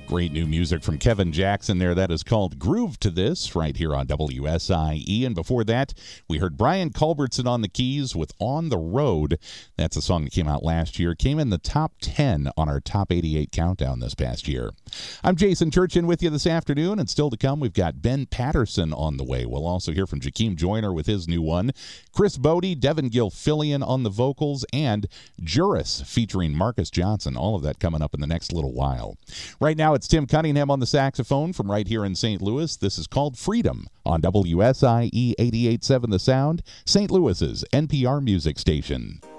Great new music from Kevin Jackson there. That is called Groove to This right here on WSIE. And before that, we heard Brian Culbertson on the keys with On the Road. That's a song that came out last year. Came in the top 10 on our top 88 countdown this past year. I'm Jason Turchin with you this afternoon. And still to come, we've got Ben Patterson on the way. We'll also hear from Jakeem Joyner with his new one. Chris Bodie, Devin Gilfillian on the vocals, and Juris featuring Marcus Johnson. All of that coming up in the next little while. Right now, it's Tim Cunningham on the saxophone from right here in St. Louis. This is called Freedom on WSIE 88.7 The Sound, St. Louis's NPR music station.